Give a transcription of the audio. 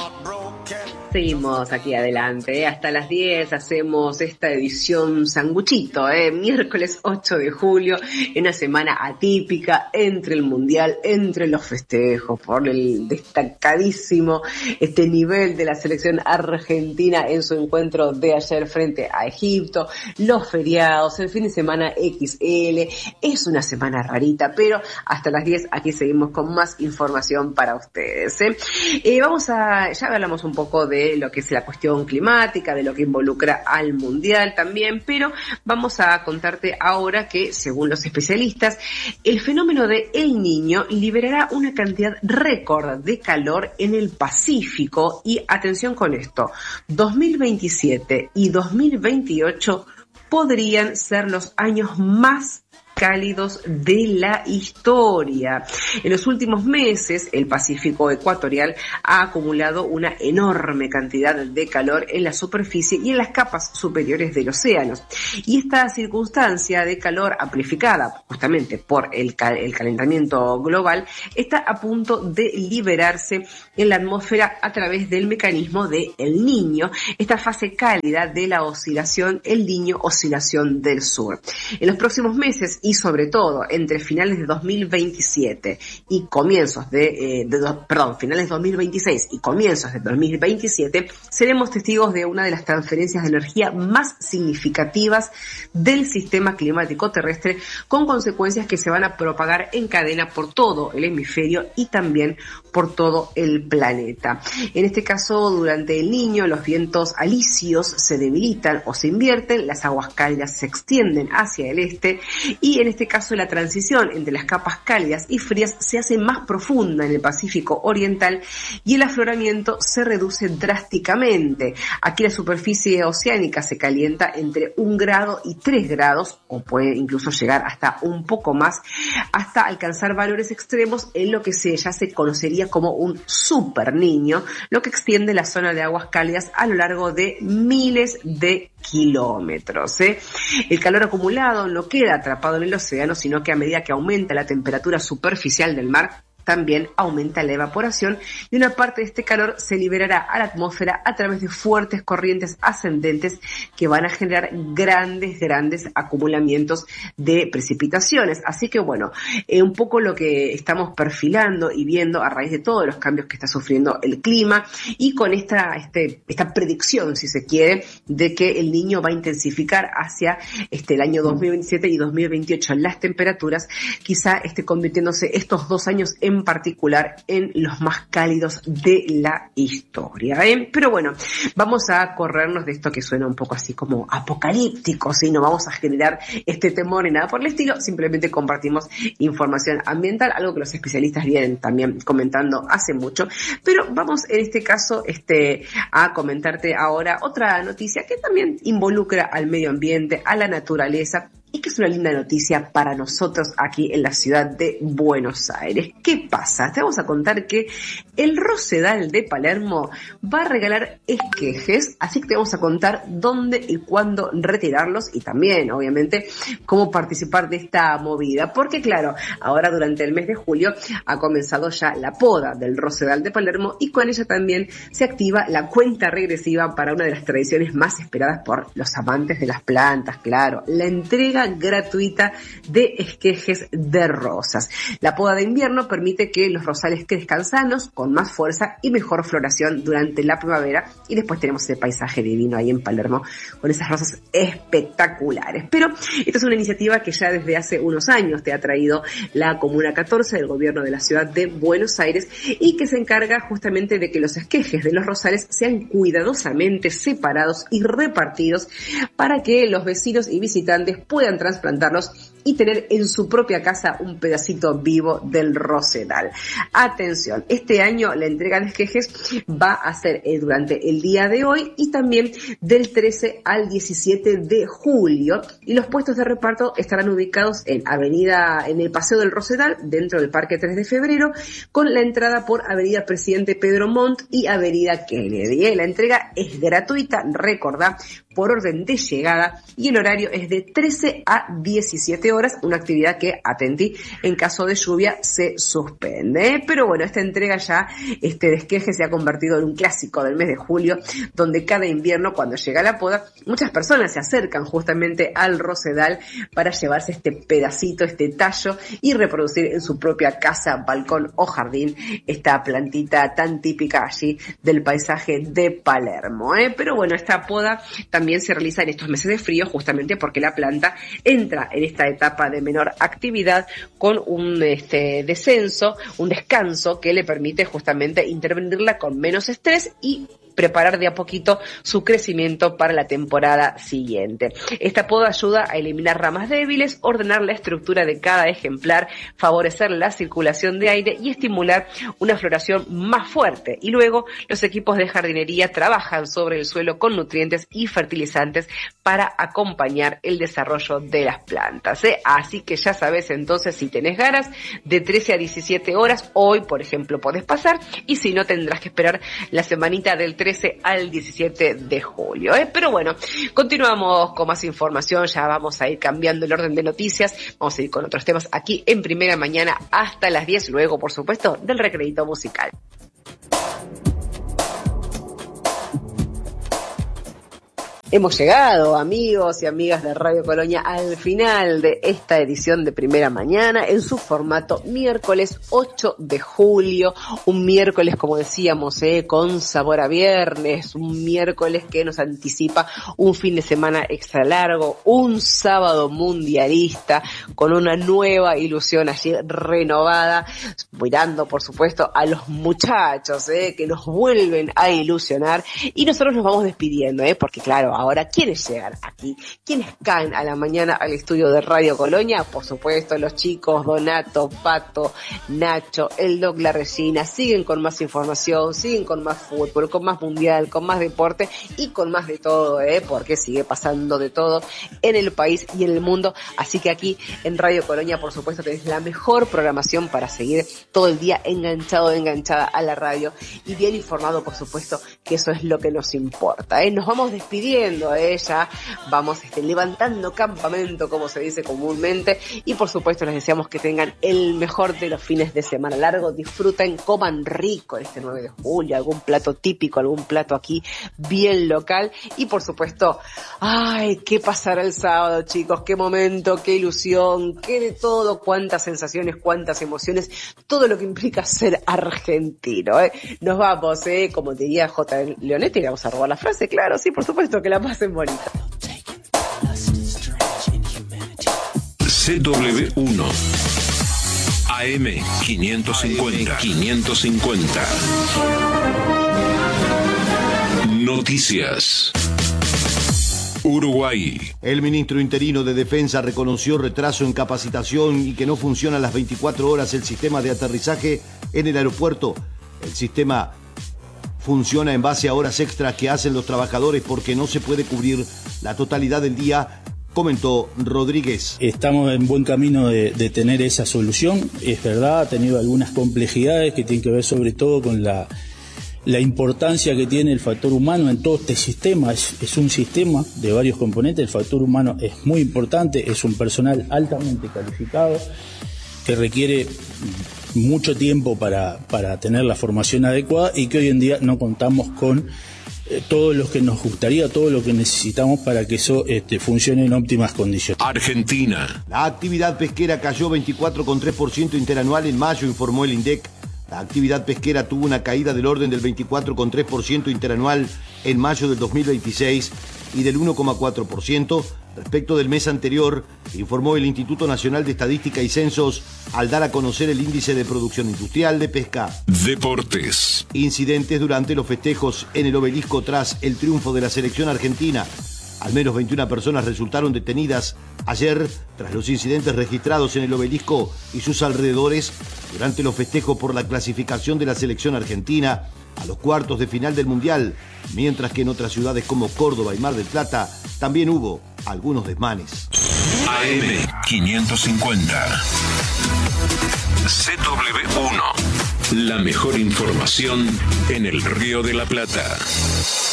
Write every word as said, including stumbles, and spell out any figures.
Seguimos aquí adelante, ¿eh? Hasta las diez hacemos esta edición sanguchito, ¿eh? Miércoles ocho de julio, en una semana atípica entre el Mundial, entre los festejos, por el destacadísimo este nivel de la selección argentina en su encuentro de ayer frente a Egipto, los feriados, el fin de semana equis ele, es una semana rarita, pero hasta las diez aquí seguimos con más información para ustedes, ¿eh? Eh, vamos a, ya hablamos un poco de lo que es la cuestión climática, de lo que involucra al Mundial también, pero vamos a contarte ahora que, según los especialistas, el fenómeno de El Niño liberará una cantidad récord de calor en el Pacífico y, atención con esto, dos mil veintisiete y dos mil veintiocho podrían ser los años más cálidos de la historia. En los últimos meses, el Pacífico ecuatorial ha acumulado una enorme cantidad de calor en la superficie y en las capas superiores del océano. Y esta circunstancia de calor amplificada justamente por el, cal- el calentamiento global está a punto de liberarse en la atmósfera a través del mecanismo de El Niño, esta fase cálida de la oscilación El Niño, oscilación del sur. En los próximos meses y sobre todo entre finales de dos mil veintisiete y comienzos de, eh, de do, perdón, finales de dos mil veintiséis y comienzos de dos mil veintisiete, seremos testigos de una de las transferencias de energía más significativas del sistema climático terrestre, con consecuencias que se van a propagar en cadena por todo el hemisferio y también por todo el planeta. En este caso, durante El Niño, los vientos alisios se debilitan o se invierten, las aguas cálidas se extienden hacia el este y en este caso la transición entre las capas cálidas y frías se hace más profunda en el Pacífico Oriental y el afloramiento se reduce drásticamente. Aquí la superficie oceánica se calienta entre un grado y tres grados, o puede incluso llegar hasta un poco más, hasta alcanzar valores extremos en lo que se, ya se conocería como un super niño, lo que extiende la zona de aguas cálidas a lo largo de miles de kilómetros, ¿eh? El calor acumulado no queda atrapado en el océano, sino que a medida que aumenta la temperatura superficial del mar, también aumenta la evaporación y una parte de este calor se liberará a la atmósfera a través de fuertes corrientes ascendentes que van a generar grandes, grandes acumulamientos de precipitaciones. Así que bueno, eh, un poco lo que estamos perfilando y viendo a raíz de todos los cambios que está sufriendo el clima y con esta, este, esta predicción, si se quiere, de que El Niño va a intensificar hacia este, el año dos mil veintisiete y dos mil veintiocho las temperaturas, quizá esté convirtiéndose estos dos años en en particular en los más cálidos de la historia, ¿eh? Pero bueno, vamos a corrernos de esto que suena un poco así como apocalíptico, ¿sí? No vamos a generar este temor ni nada por el estilo, simplemente compartimos información ambiental, algo que los especialistas vienen también comentando hace mucho, pero vamos en este caso este, a comentarte ahora otra noticia que también involucra al medio ambiente, a la naturaleza, y que es una linda noticia para nosotros aquí en la ciudad de Buenos Aires. ¿Qué pasa? Te vamos a contar que el Rosedal de Palermo va a regalar esquejes, así que te vamos a contar dónde y cuándo retirarlos y también, obviamente, cómo participar de esta movida. Porque claro, ahora durante el mes de julio ha comenzado ya la poda del Rosedal de Palermo y con ella también se activa la cuenta regresiva para una de las tradiciones más esperadas por los amantes de las plantas, claro, la entrega gratuita de esquejes de rosas. La poda de invierno permite que los rosales crezcan sanos, con más fuerza y mejor floración durante la primavera, y después tenemos ese paisaje divino ahí en Palermo con esas rosas espectaculares. Pero esta es una iniciativa que ya desde hace unos años te ha traído la Comuna catorce del gobierno de la ciudad de Buenos Aires y que se encarga justamente de que los esquejes de los rosales sean cuidadosamente separados y repartidos para que los vecinos y visitantes puedan trasplantarlos y tener en su propia casa un pedacito vivo del rosedal. Atención, este año la entrega de esquejes va a ser eh, durante el día de hoy y también del trece al diecisiete de julio, y los puestos de reparto estarán ubicados en avenida, en el Paseo del Rosedal, dentro del Parque tres de febrero, con la entrada por avenida Presidente Pedro Montt y avenida Kennedy. La entrega es gratuita, recordá, por orden de llegada, y el horario es de trece a diecisiete horas, una actividad que, atentí, en caso de lluvia se suspende. ¿eh? Pero bueno, esta entrega ya, este desqueje se ha convertido en un clásico del mes de julio, donde cada invierno, cuando llega la poda, muchas personas se acercan justamente al rosedal para llevarse este pedacito, este tallo, y reproducir en su propia casa, balcón o jardín esta plantita tan típica allí del paisaje de Palermo. ¿eh? Pero bueno, esta poda también se realiza en estos meses de frío, justamente porque la planta entra en esta etapa de menor actividad con un este, descenso, un descanso que le permite justamente intervenirla con menos estrés y preparar de a poquito su crecimiento para la temporada siguiente. Esta poda ayuda a eliminar ramas débiles, ordenar la estructura de cada ejemplar, favorecer la circulación de aire y estimular una floración más fuerte. Y luego los equipos de jardinería trabajan sobre el suelo con nutrientes y fertilizantes para acompañar el desarrollo de las plantas. ¿eh? Así que ya sabes entonces, si tenés ganas, de trece a diecisiete horas, hoy por ejemplo podés pasar, y si no tendrás que esperar la semanita del trece al diecisiete de julio. ¿eh? Pero bueno, continuamos con más información, ya vamos a ir cambiando el orden de noticias, vamos a ir con otros temas aquí en Primera Mañana hasta las diez, luego por supuesto del recreito musical. Hemos llegado, amigos y amigas de Radio Colonia, al final de esta edición de Primera Mañana en su formato miércoles ocho de julio, un miércoles, como decíamos, eh, con sabor a viernes, un miércoles que nos anticipa un fin de semana extra largo, un sábado mundialista con una nueva ilusión allí renovada, mirando por supuesto a los muchachos eh, que nos vuelven a ilusionar, y nosotros nos vamos despidiendo, eh, porque claro, ahora, ¿quiénes llegan aquí? ¿Quiénes caen a la mañana al estudio de Radio Colonia? Por supuesto, los chicos Donato, Pato, Nacho, el Doc, la Regina, siguen con más información, siguen con más fútbol, con más mundial, con más deporte y con más de todo, ¿eh? Porque sigue pasando de todo en el país y en el mundo. Así que aquí en Radio Colonia, por supuesto, tenés la mejor programación para seguir todo el día enganchado, enganchada a la radio y bien informado, por supuesto, que eso es lo que nos importa, ¿eh? Nos vamos despidiendo. Ella, vamos este, levantando campamento, como se dice comúnmente, y por supuesto les deseamos que tengan el mejor de los fines de semana largo, disfruten, coman rico este nueve de julio, algún plato típico, algún plato aquí bien local, y por supuesto, ay, qué pasará el sábado, chicos, qué momento, qué ilusión, qué de todo, cuántas sensaciones, cuántas emociones, todo lo que implica ser argentino, ¿eh? Nos vamos, ¿eh? Como diría J. Leonetti, le vamos a robar la frase, claro, sí, por supuesto, que la pasen bonita. C W uno A M quinientos cincuenta quinientos cincuenta Noticias. Uruguay. El ministro interino de Defensa reconoció retraso en capacitación y que no funciona a las veinticuatro horas el sistema de aterrizaje en el aeropuerto. El sistema funciona en base a horas extras que hacen los trabajadores porque no se puede cubrir la totalidad del día, comentó Rodríguez. Estamos en buen camino de, de tener esa solución. Es verdad, ha tenido algunas complejidades que tienen que ver sobre todo con la, la importancia que tiene el factor humano en todo este sistema. Es, es un sistema de varios componentes, el factor humano es muy importante, es un personal altamente calificado que requiere mucho tiempo para, para tener la formación adecuada y que hoy en día no contamos con eh, todo lo que nos gustaría, todo lo que necesitamos para que eso este, funcione en óptimas condiciones. Argentina. La actividad pesquera cayó veinticuatro coma tres por ciento interanual en mayo, informó el INDEC. La actividad pesquera tuvo una caída del orden del veinticuatro coma tres por ciento interanual en mayo del dos mil veintiséis y del uno coma cuatro por ciento respecto del mes anterior, informó el Instituto Nacional de Estadística y Censos al dar a conocer el índice de producción industrial de pesca. Deportes. Incidentes durante los festejos en el Obelisco tras el triunfo de la selección argentina. Al menos veintiuna personas resultaron detenidas ayer tras los incidentes registrados en el Obelisco y sus alrededores durante los festejos por la clasificación de la selección argentina a los cuartos de final del Mundial, mientras que en otras ciudades como Córdoba y Mar del Plata también hubo algunos desmanes. A M quinientos cincuenta C W uno. La mejor información en el Río de la Plata.